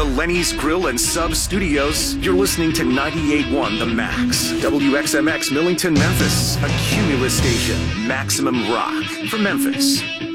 the Lenny's Grill and Sub Studios, you're listening to 98.1 The Max. WXMX Millington, Memphis. A Cumulus station. Maximum rock from Memphis.